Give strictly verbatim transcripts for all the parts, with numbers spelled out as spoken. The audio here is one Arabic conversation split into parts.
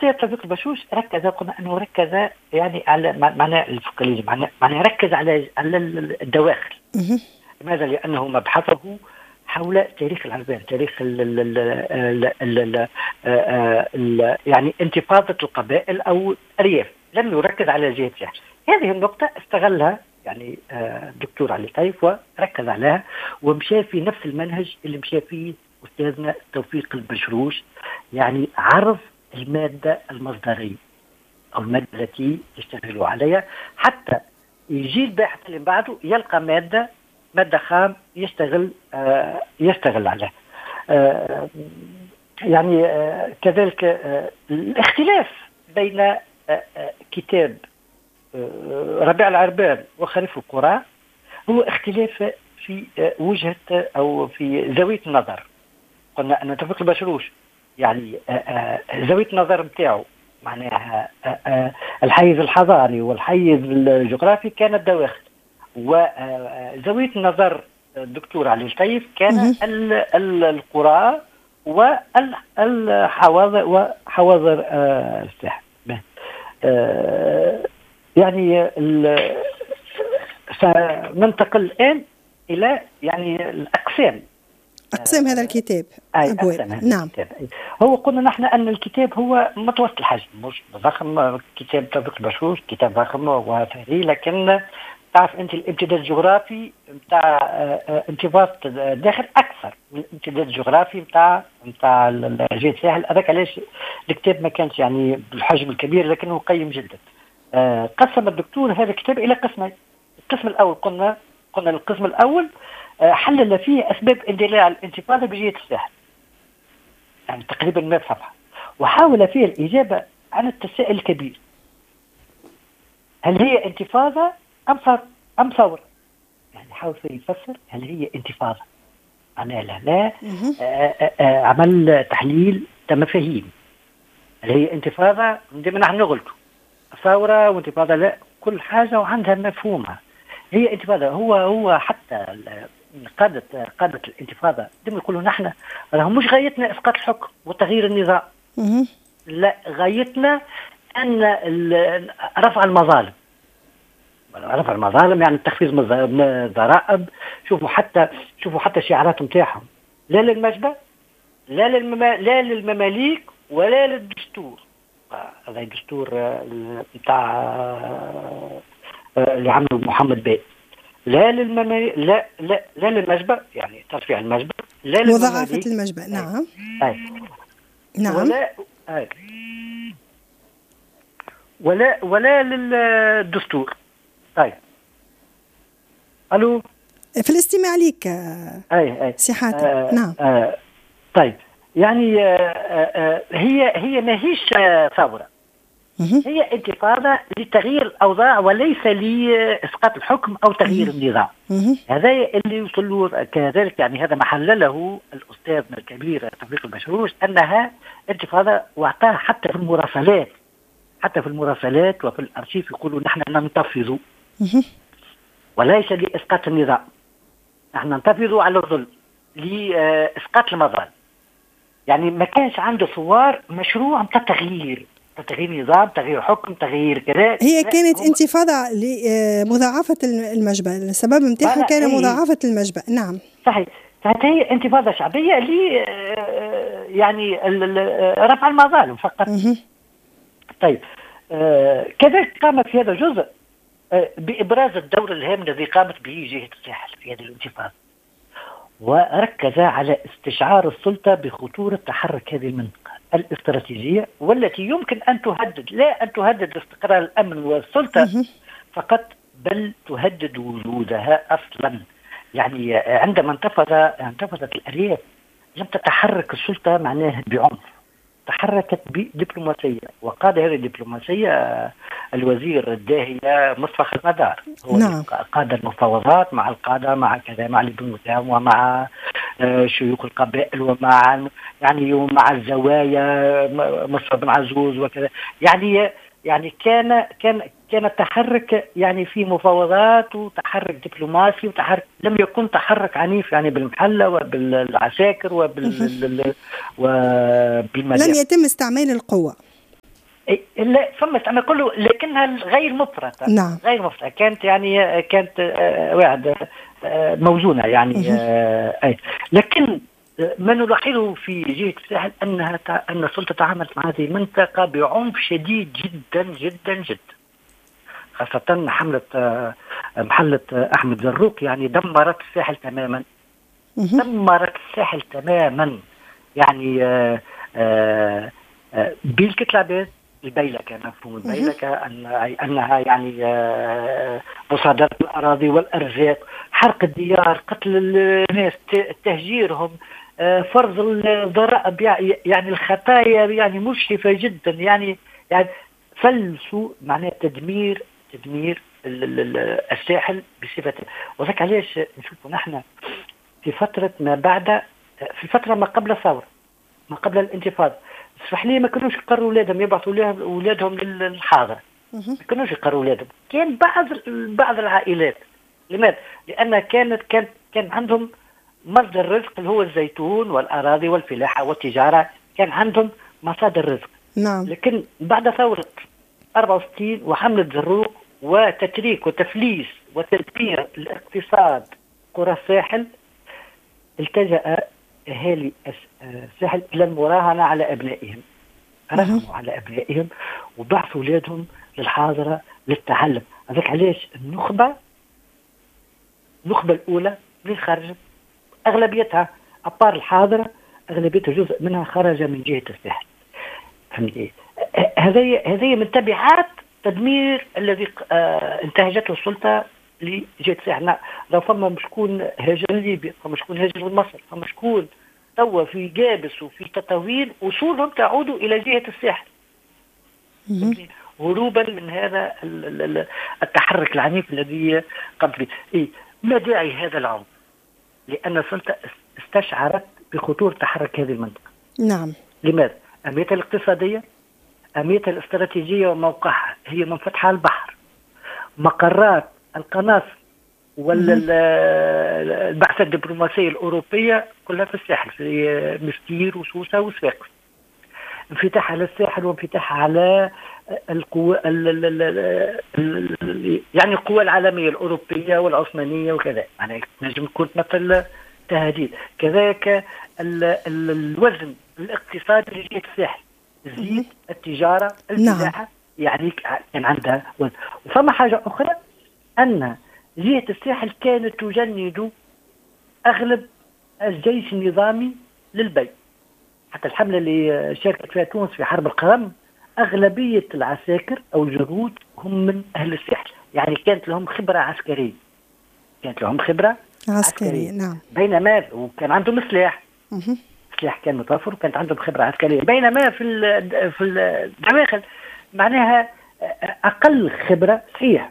الأستاذ توفيق البشوش ركز، قلنا أنه ركز يعني على معنى الفوكاليزم، معنى معنى ركز على على الدواخل. لماذا؟ لأنه مبحثه حول تاريخ العربان، تاريخ ال ال ال ال ال يعني انتفاضة القبائل أو الأرياف، لم يركز على جهة الساحل. هذه النقطة استغلها يعني الدكتور علي طيف وركز عليها، ومشى في نفس المنهج اللي مشى فيه أستاذنا توفيق البشروش، يعني عرض المادة المصدرية أو المادة التي يشتغلوا عليها، حتى يجي الباحث اللي بعده يلقى مادة مادة خام يشتغل آه يشتغل عليها. آه يعني آه كذلك آه الاختلاف بين آه آه كتاب آه ربيع العربان وخريف القرى هو اختلاف في آه وجهة أو في زاوية النظر. قلنا أن توفيق البشروش يعني آه آه زاوية النظر بتاعه معناها آه آه الحيز الحضاري والحيز الجغرافي كانت دواخل، وزاوية النظر الدكتور علي الطيف كان القرى والحواضر وحواضر الساحل. يعني سننتقل الآن إلى يعني الأقسام أقسام هذا الكتاب. أبواب. نعم. الكتاب. هو قلنا نحن أن الكتاب هو متوسط الحجم، مش ضخم. كتاب توفيق البشوش كتاب ضخم وثري، لكن تعرف أنت الامتداد الجغرافي بتاع انتفاضة الداخل أكثر من الامتداد الجغرافي بتاع بتاع جهة الساحل. هذاك علاش الكتاب ما كانش يعني بالحجم الكبير، لكنه قيم جدا. قسم الدكتور هذا الكتاب إلى قسمين. القسم الأول قلنا قلنا القسم الأول حلل فيه أسباب اندلاع الانتفاضة بجهة الساحل، يعني تقريبا مئة صفحة، وحاول فيه الإجابة عن التساؤل الكبير: هل هي انتفاضة أم ثورة أم ثورة؟ يعني حاول فيه يفسر هل هي انتفاضة، معناها لا لا عمل تحليل مفاهيم. هل هي انتفاضة؟ دائما نحن نغلطوا ثورة وانتفاضة، لا، كل حاجة وعندها مفهومها. هي انتفاضة. هو هو حتى قادة قادة الانتفاضة دائما يقولوا نحن راهم مش غايتنا إسقاط الحكم وتغيير النظام، لا، غايتنا أن رفع المظالم. رفع المظالم يعني تخفيض من الضرائب. شوفوا حتى شوفوا حتى الشعارات نتاعهم: لا للمجبة، لا للمما... لا للمماليك، ولا للدستور. هذا الدستور بتاع اللي عمله محمد بيه. لا للمماليك، لا لا لا للمجبة، يعني ترفيع المجبة، لا مضاعفة المجبة. نعم. أي. نعم. ولا أي. ولا ولا للدستور. طيب. الو. في الاستماع ليك. اي اي سي حاتم. آه نعم. آه طيب، يعني آه آه هي هي ما هيش ثوره، هي انتفاضه لتغيير الاوضاع وليس لاسقاط الحكم او تغيير النظام. هذا اللي يوصل له. كذلك يعني هذا ما حلله الاستاذ الكبير توفيق البشروش، انها انتفاضه، واعطاها حتى في المراسلات حتى في المراسلات وفي الارشيف يقولوا نحن ننتفض وليس لإسقاط النظام، نحن ننتفض على الظلم لإسقاط المظالم. يعني ما كانش عنده صور مشروع متى تغيير تغيير نظام، تغيير حكم، تغيير كذا. هي كانت انتفاضة لمضاعفة المجبة، السبب نتاعها كان مضاعفة المجبة. نعم صحيح. فهي انتفاضة شعبية ل يعني رفع المظالم فقط. طيب، كذلك قام في هذا الجزء بإبراز الدور الهام الذي قامت به جهة الساحل في هذه الانتفاضة، وركز على استشعار السلطة بخطورة تحرك هذه المنطقة الاستراتيجية، والتي يمكن أن تهدد لا أن تهدد استقرار الأمن والسلطة فقط، بل تهدد وجودها أصلا. يعني عندما انتفض انتفضت الأرياف لم تتحرك السلطة معناها بعنف، تحركت بدبلوماسية، وقاد هذه الدبلوماسية الوزير الداهية مصطفى خزندار. هو نعم. قاد المفاوضات مع القادة، مع كذا، مع البنوتام، ومع شيوخ القبائل، ومع يعني ومع الزوايا مصطفى بن عزوز وكذا. يعني يعني كان كان كان التحرك يعني في مفاوضات وتحرك دبلوماسي وتحرك، لم يكن تحرك عنيف يعني بالمحلة وبالعساكر وبال وبالمدافع. لم يتم استعمال القوة. لا ثم أنا كله لكنها غير مفرطة. نعم. غير مفرطة كانت يعني كانت واحد موزونة يعني أي. لكن ما نلاحظه في جهة الساحل أنها أن السلطة تعاملت مع هذه المنطقة بعنف شديد جدا جدا جدا، خاصة حملة محلة أحمد زروق يعني دمرت الساحل تماما. دمرت الساحل تماما يعني آآ آآ بالكتلة البيلكة، مفهوم البيلكة أن أنها يعني مصادرة الأراضي والأرزاق، حرق الديار، قتل الناس، تهجيرهم، فرض الضرائب، يعني الخطايا يعني مشرفة جدا يعني يعني فلسوا معناه تدمير تدمير الساحل بصفته. وذلك علاش نشوفوا نحن في فترة ما بعد في فترة ما قبل الثورة ما قبل الانتفاضة، اسمح لي ما كانوش يقروا اولادهم يبعثوا اولادهم للحاضر، ما كانوش يقروا اولادهم. كان بعض بعض العائلات، لماذا؟ لان كانت كان كان عندهم مصدر رزق اللي هو الزيتون والاراضي والفلاحه والتجاره، كان عندهم مصادر رزق. نعم. لكن بعد ثوره أربعة وستين وحمله زروق وتتريك وتفليس وتدمير الاقتصاد قرى الساحل، التجأ اهالي الساحل الى المراهنه على ابنائهم، رهنوا على ابنائهم وبعثوا اولادهم للحاضره للتعلم. هذاك علاش النخبه النخبه الاولى اللي خرجت اغلبيتها ابار الحاضره اغلبيتها جزء منها خرج من جهه الساحل. فهمتي؟ هذه هذه من تبعات تدمير الذي آه انتهجته السلطه لجهه الساحل. لو فما شكون هاجر ليبيا، فما شكون هاجر لمصر، فما شكون توا في جابس وفي تطاوين، وصولهم تعود الى جهه الساحل هروبا من هذا التحرك العنيف الذي قمت به. إيه؟ ما داعي هذا العنف؟ لان السلطه استشعرت بخطوره تحرك هذه المنطقه. نعم. لماذا؟ اهميتها الاقتصاديه، اهميتها الاستراتيجيه وموقعها، هي منفتحه على البحر، مقرات القناصل والبعثة الدبلوماسية الأوروبية كلها في الساحل، في مستير وسوسة وصفاقس. انفتاح على الساحل وانفتاح على القوى يعني القوى العالمية الأوروبية والعثمانية وكذا، يعني نجم تكون مثل تهديد. كذلك الوزن الاقتصادي لجهة الساحل، الزيت، التجارة، الفلاحة، يعني كان عندها وزن. وفما حاجة أخرى أن جهة الساحل كانت تجند أغلب الجيش النظامي للبي. حتى الحملة اللي شاركت فيها تونس في حرب القرم أغلبية العساكر أو الجنود هم من أهل الساحل، يعني كانت لهم خبرة عسكرية كانت لهم خبرة عسكرية, عسكرية. نعم. بينما وكان عندهم سلاح سلاح كان متوفر وكانت عندهم خبرة عسكرية، بينما في في الدواخل معناها أقل خبرة، صحيح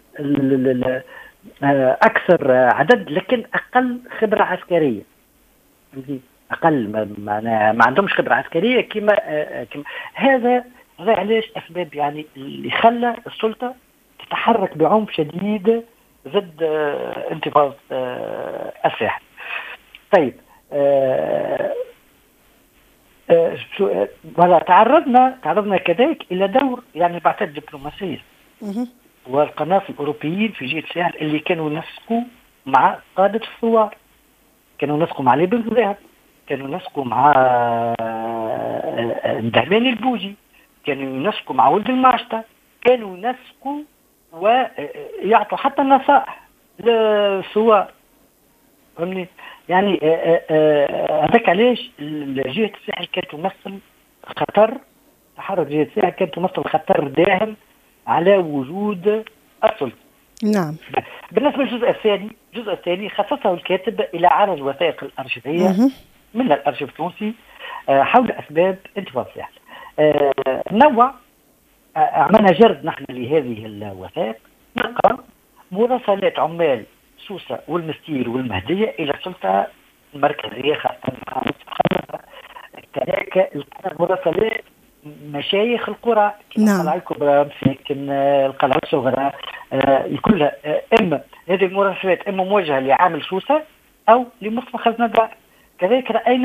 أكثر عدد لكن أقل خبرة عسكرية، أقل ما, ما عندهمش خبرة عسكرية كما, كما هذا هذا علاش أسباب يعني اللي خلى السلطة تتحرك بعنف شديد ضد انتفاض الساحل. طيب ولا تعرضنا تعرضنا كذلك إلى دور يعني بعثات دبلوماسية والقناصل الأوروبيين في جهة الساحل اللي كانوا ينسقوا مع قادة الثوار، كانوا ينسقوا مع ليبن ذهب، كانوا ينسقوا مع الدهماني البوجي، كانوا ينسقوا مع ولد الماشطة، كانوا ينسقوا ويعطوا حتى النصائح للثوار. فهمني؟ يعني هذاك علاش جهة الساحل كانت تمثل خطر، تحرك جهة الساحل كانت تمثل خطر داهم على وجود السلطة. نعم. بالنسبة للجزء الثاني، الجزء الثاني خصصه الكاتب إلى عرض الوثائق الأرشيفية من الأرشيف التونسي حول أسباب انتفاض الساحل. نوع عملنا جرد نحن لهذه الوثائق، نلقى مراسلات عمال سوسة والمستير والمهدية إلى السلطة المركزية خاصة كذلك مراسلات مشايخ القرى نعم. القلعة الكبرى، مساكن القلعة الصغرى، كلها إما هذه المراسلات إما موجهة لعامل سوسة أو لمصطفى خزندار. كذلك رأينا مراسلات قادة الانتفاض كعلي بن غزام وأحمد داود الماشطة ودهماني البوجي. نعم.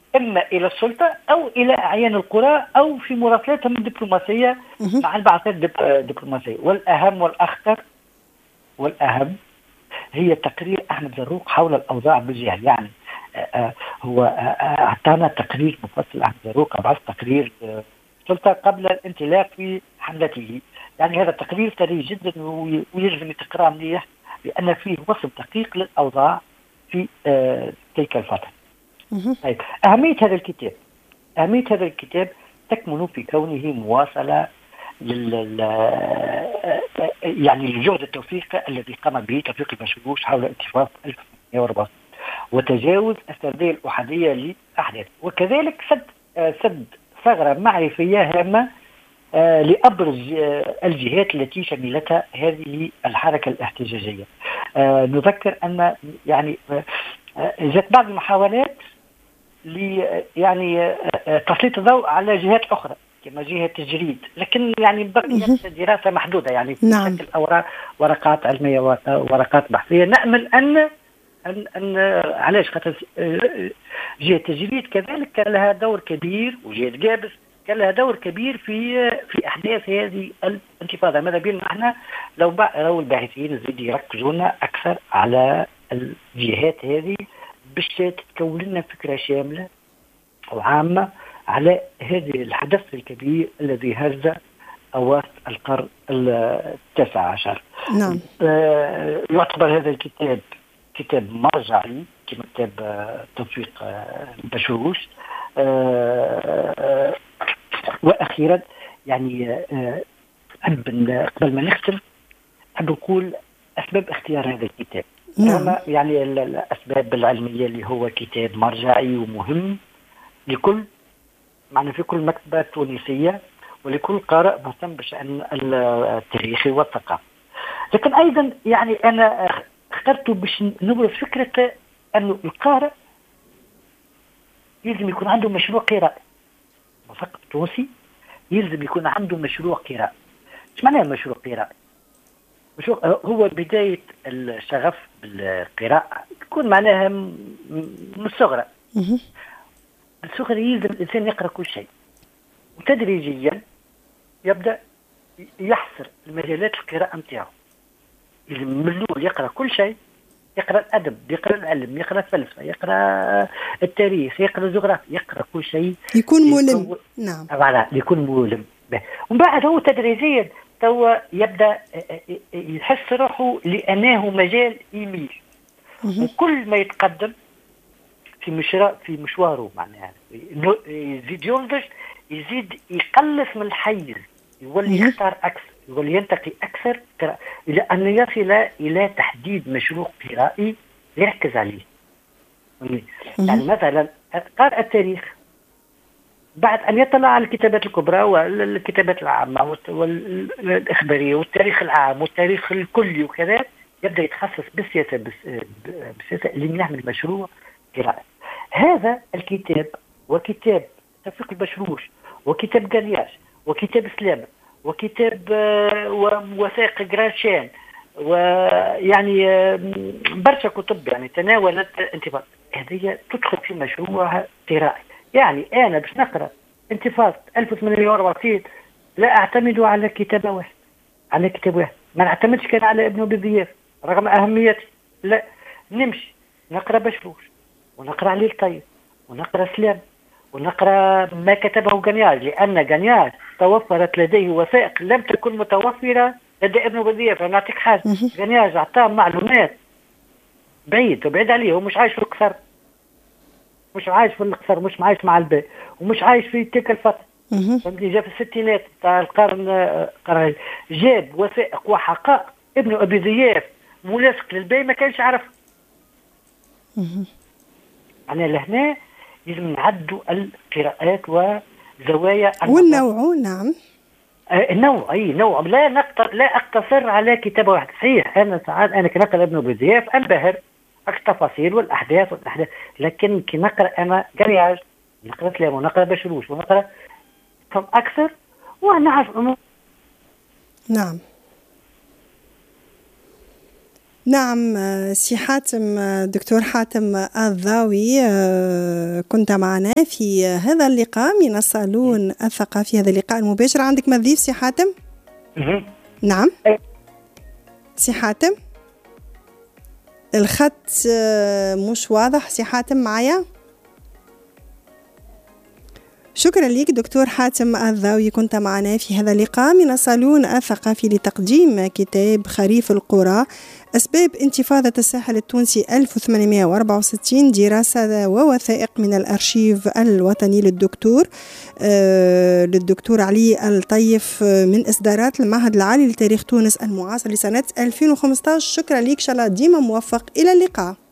إما إلى السلطة أو إلى أعيان القرى أو في مراسلاتهم الدبلوماسية مع البعثات الدبلوماسية. والأهم والأخطر والأهم هي تقرير أحمد زروق حول الأوضاع بالجهة. يعني آه هو أعطانا تقرير مفصل. أحمد زروق أبعث تقرير السلطة قبل الانطلاق في حملته. يعني هذا تقرير ثري جدا ويجب تقرأه مليح لأن فيه وصف دقيق للأوضاع في آه تلك الفترة. طيب، أهمية هذا الكتاب أهمية هذا الكتاب تكمن في كونه مواصلة لل يعني للجهد التوثيقي الذي قام به توفيق البشوش حول اتفاق ألف وثمانمئة وأربعة وتجاوز السردية الأحادية للأحداث، وكذلك سد سد ثغرة معرفية هامة لأبرز الجهات التي شملتها هذه الحركة الاحتجاجية. نذكر أن يعني جاءت بعض المحاولات ل يعني تسليط الضوء على جهات أخرى كما جهة تجريد، لكن يعني بقيت دراسة محدودة يعني في نعم. شكل أوراق ورقات علمية ورقات بحثية. نأمل أن أن أن علاش خاطر جهة تجريد كذلك كان لها دور كبير، وجهة جابس كان لها دور كبير في في أحداث هذه الانتفاضة. ماذا بينا احنا لو لو الباحثين يزيد يركزون أكثر على الجهات هذه باش تتكون لنا فكرة شاملة وعامة على هذه الحدث الكبير الذي هز أواسط القرن التاسع عشر. نعم. آه يعتبر هذا الكتاب كتاب مرجعي كما كتاب آه توفيق آه البشوش. آه وأخيرا يعني آه قبل ما نختم أحب نقول أسباب اختيار هذا الكتاب. نعم. يعني الأسباب العلمية اللي هو كتاب مرجعي ومهم لكل معنا في كل مكتبة تونسية ولكل قارئ مهتم بشأن التاريخ والثقافة. لكن أيضا يعني أنا اخترت باش نبرز فكرة أن القارئ يلزم يكون عنده مشروع قراءة. مثقف تونسي يلزم يكون عنده مشروع قراءة. ايش معناه مشروع قراءة؟ مشروع هو بداية الشغف بالقراءة تكون معناها من الصغرى. الصغر يلزم الإنسان يقرأ كل شيء، وتدريجيا يبدأ يحصر المجالات القراءة نتاعو. يلزم من الأول يقرأ كل شيء، يقرأ الأدب، يقرأ العلم، يقرأ الفلسفة، يقرأ التاريخ، يقرأ الجغرافيا، يقرأ كل شيء يكون ملم. نعم. فوالا يكون ملم. ومن بعد هو تدريجيا توا يبدأ يحس روحه لأنه مجال يميل، وكل ما يتقدم في مشروع في مشواره معناها يزيد ينضج، يزيد يقلص من الحيز، يولي يختار أكثر، يولي ينتقي أكثر إلى أن يصل إلى تحديد مشروع قرائي يركز عليه. يعني مثلا قارئ التاريخ بعد أن يطلع على الكتابات الكبرى والكتابات العامة والإخبارية والتاريخ العام والتاريخ الكلي وكذا، يبدأ يتخصص بالسياسة بالسياسة اللي يعمل مشروع قراءة. هذا الكتاب وكتاب توفيق البشوش وكتاب قرياش وكتاب سلامة وكتاب وثائق جراشان ويعني برشا كتب يعني تناولت انتفاضة هذه تدخل في مشروع قرائي. يعني أنا باش نقرأ انتفاضة ألف وثمانمئة وأربعة وستين لا أعتمد على كتابة واحد على كتاب واحد، ما نعتمدش كان على ابن أبي ضياف رغم أهميته، لا نمشي نقرأ بشوش ونقرأ علي الطيب ونقرأ سلام ونقرأ ما كتبه غنياج، لأن غنياج توفرت لديه وثائق لم تكن متوفرة لدى ابن أبي ضياف. أنا أعطيك حاجة، غنياج أعطاه معلومات بعيد وبعيد عليه، هو مش عايش في القصر، مش عايش في القصر، مش عايش مع الباء، ومش عايش في تلك الفترة. فهمتني؟ جاء في الستينات تاع القرن قرن جاب وثائق وحقائق ابن أبي ضياف ملاصق للباء ما كانش عارف. أنا لهنا لازم نعدوا القراءات وزوايا والنوع. نعم. النوع أي نوع، لا نقتصر لا أقتصر على كتابة واحدة. صحيح أنا ساعات أنا كنقرأ ابن أبي ضياف أنبهر التفاصيل والأحداث والأحداث، لكن كي نقرأ أنا قرياج نقرأ سلام ونقرأ بشروش ونقرأ أكثر ونعرف. نعم نعم سي حاتم، دكتور حاتم الضاوي، كنت معنا في هذا اللقاء من الصالون الثقافي، هذا اللقاء المباشر. عندك ما تضيف سي حاتم؟ نعم سي حاتم، الخط مش واضح. سي حاتم معايا؟ شكرا لك دكتور حاتم الضاوي، كنت معنا في هذا اللقاء من الصالون الثقافي لتقديم كتاب خريف القرى، أسباب انتفاضة الساحل التونسي ألف وثمانمائة وأربعة وستين، دراسة ووثائق من الأرشيف الوطني للدكتور آه للدكتور علي الطيف من إصدارات المعهد العالي لتاريخ تونس المعاصر لسنة ألفين وخمسة عشر. شكرا لك، إن شاء الله ديما موفق، إلى اللقاء.